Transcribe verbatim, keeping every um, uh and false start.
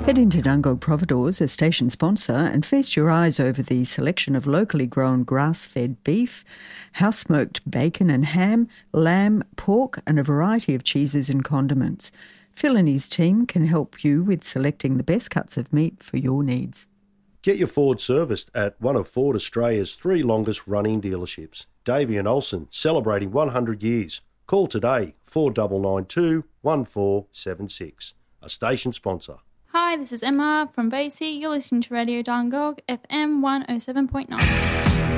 Head into Dungog Providores, a station sponsor, and feast your eyes over the selection of locally grown grass-fed beef, house-smoked bacon and ham, lamb, pork, and a variety of cheeses and condiments. Phil and his team can help you with selecting the best cuts of meat for your needs. Get your Ford serviced at one of Ford Australia's three longest running dealerships. Davey and Olsen, celebrating one hundred years. Call today, four nine nine two, one four seven six. A station sponsor. Hi, this is Emma from Basie. You're listening to Radio Dungog, F M one oh seven point nine.